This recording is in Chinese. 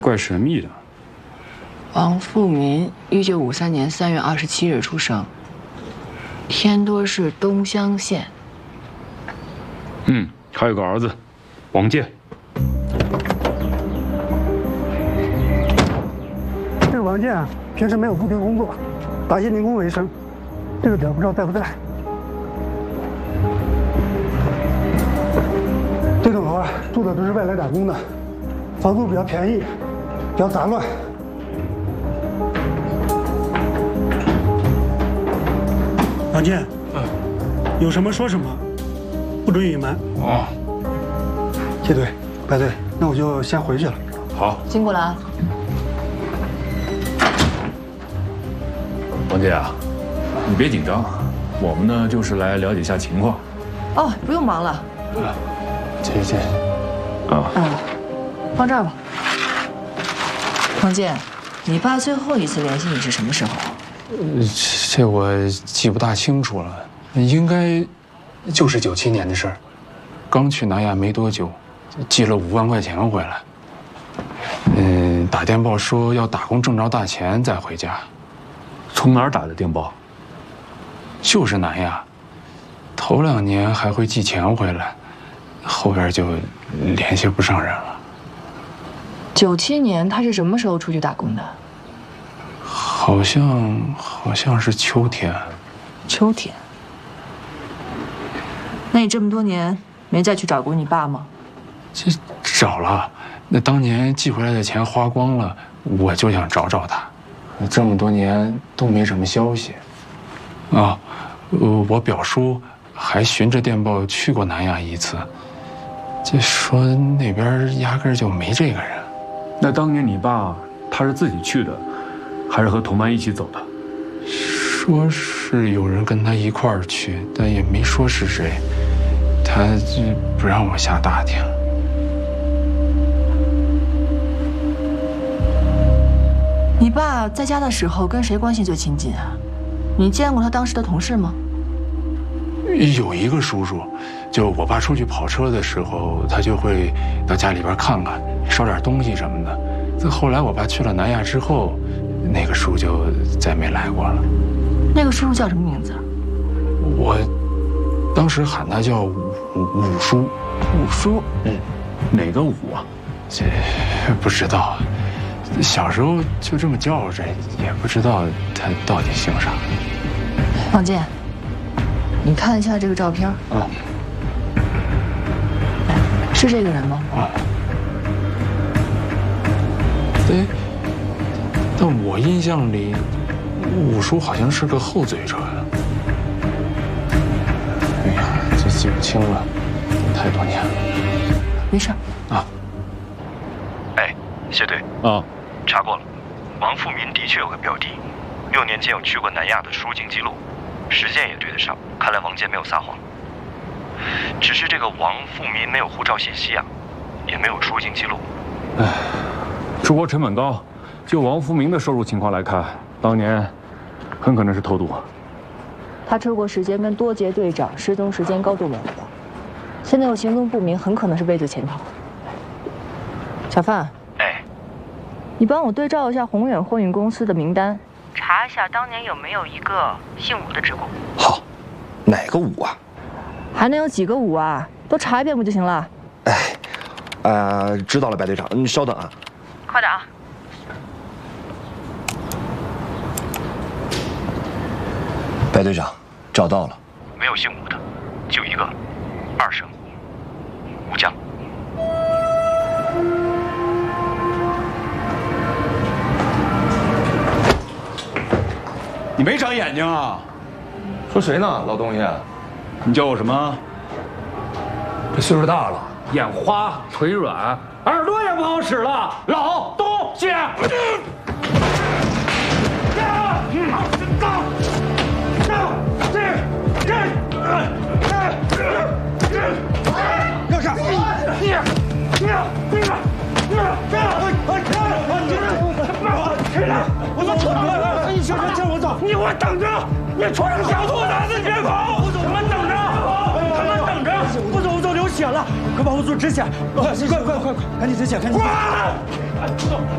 怪神秘的。 王富民，1953年3月27日出生，天多市东乡县。 还有个儿子，王建。 这个王建啊，平时没有固定工作，打一些零工为生。这个表不知道在不在。这栋楼啊，住的都是外来打工的，房租比较便宜，比较杂乱。王建，有什么说什么，不准隐瞒。 哦， 谢队、白队，那我就先回去了。 好， 辛苦了啊！ 王姐啊，你别紧张，我们呢就是来了解一下情况。 哦，不用忙了。 谢。啊。 放这儿吧。王建，你爸最后一次联系你是什么时候？ 这我记不大清楚了，应该就是97年的事儿。刚去南亚没多久，寄了5万块钱回来。打电报说要打工挣着大钱再回家。 从哪儿打的电报？ 就是南亚，头2年还会寄钱回来，后边就联系不上人了。 97年他是什么时候出去打工的？ 好像是秋天。 秋天。那你这么多年没再去找过你爸吗？ 这找了，那当年寄回来的钱花光了，我就想找找他。这么多年都没什么消息。啊，我表叔还循着电报去过南亚一次，这说那边压根儿就没这个人。 那当年你爸他是自己去的，还是和同伴一起走的？ 说是有人跟他一块儿去，但也没说是谁。他就不让我瞎打听。 你爸在家的时候跟谁关系最亲近啊？你见过他当时的同事吗？ 有一个叔叔，就我爸出去跑车的时候，他就会到家里边看看，捎点东西什么的。自后来我爸去了南亚之后，那个叔就再没来过了。 那个叔叔叫什么名字？ 我当时喊他叫五叔。 五叔？ 哪个五啊？ 这不知道，小时候就这么叫着，也不知道他到底姓啥。 王建，你看一下这个照片。是这个人吗？ 对，但我印象里，五叔好像是个厚嘴唇。哎呀，这记不清了，太多年了。 没事。 哎，谢队。查过了，王富民的确有个表弟，6年前有去过南亚的出境记录，时间也对得上，看来王建没有撒谎。只是这个王富民没有护照信息啊，也没有出境记录。 出国成本高，就王福明的收入情况来看，当年很可能是偷渡。 他出国时间跟多杰队长失踪时间高度吻合，现在又行踪不明，很可能是畏罪潜逃。小范，你帮我对照一下宏远货运公司的名单，查一下当年有没有一个姓武的职工。 好，哪个武啊？ 还能有几个武啊？都查一遍不就行了？ 知道了，白队长，你稍等啊。 快点啊！ 白队长，找到了，没有姓武的，就一个，2声，武将。 你没长眼睛啊？ 说谁呢，老东西？ 你叫我什么？ 这岁数大了，眼花、腿软，耳朵也不好使了。老东西，你给我等着！你穿上小兔崽子别跑！他们等着！他们等着！不走流血了，快帮我做止血！快，赶紧止血！赶紧！ 出动！